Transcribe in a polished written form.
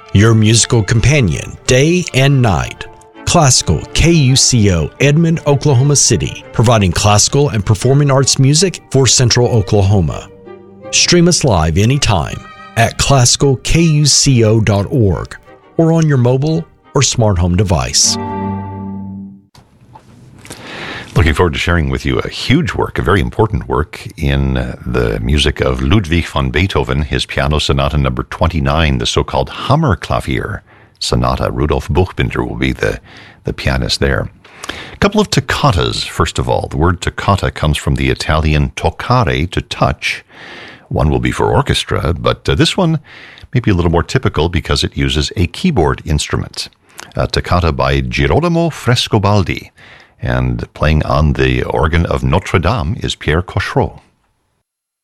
your musical companion day and night. Classical KUCO Edmond, Oklahoma City, providing classical and performing arts music for Central Oklahoma. Stream us live anytime at classicalkuco.org or on your mobile or smart home device. Looking forward to sharing with you a huge work, a very important work in the music of Ludwig van Beethoven, his Piano Sonata number 29, the so-called Hammerklavier Sonata. Rudolf Buchbinder will be the pianist there. A couple of toccatas, first of all. The word toccata comes from the Italian toccare, to touch. One will be for orchestra, but this one may be a little more typical because it uses a keyboard instrument. A toccata by Girolamo Frescobaldi. And playing on the organ of Notre Dame is Pierre Cochereau.